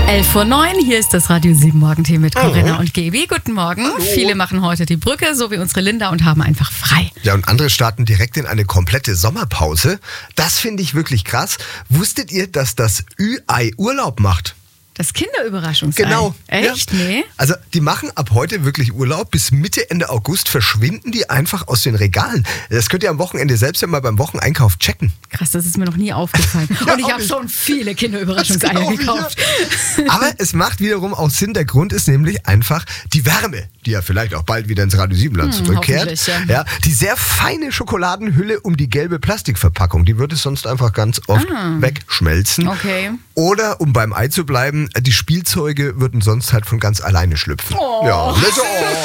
11:09 Uhr, hier ist das Radio 7 Morgentee mit Corinna und Gaby. Guten Morgen. Hallo. Viele machen heute die Brücke, so wie unsere Linda, und haben einfach frei. Ja, und andere starten direkt in eine komplette Sommerpause. Das finde ich wirklich krass. Wusstet ihr, dass das Ü-Ei Urlaub macht? Das Kinderüberraschungsei. Genau. Echt? Ja. Nee? Also die machen ab heute wirklich Urlaub. Bis Mitte, Ende August verschwinden die einfach aus den Regalen. Das könnt ihr am Wochenende selbst ja mal beim Wocheneinkauf checken. Krass, das ist mir noch nie aufgefallen. Ja, und ich auch habe nicht. schon viele Kinderüberraschungseier gekauft. Aber es macht wiederum auch Sinn. Der Grund ist nämlich einfach die Wärme, die ja vielleicht auch bald wieder ins Radio 7 Land zurückkehrt. Hoffentlich, ja. Ja, die sehr feine Schokoladenhülle um die gelbe Plastikverpackung, die wird es sonst einfach ganz oft wegschmelzen. Okay. Oder, um beim Ei zu bleiben, die Spielzeuge würden sonst halt von ganz alleine schlüpfen. Oh. Ja,